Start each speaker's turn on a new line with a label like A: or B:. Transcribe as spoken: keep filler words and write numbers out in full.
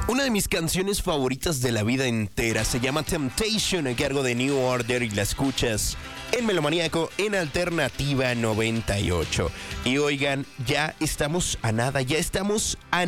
A: Una de mis canciones favoritas de la vida entera se llama Temptation, a cargo de New Order, y la escuchas en Melomaníaco en Alternativa noventa y ocho. Y oigan, ya estamos a nada, ya estamos a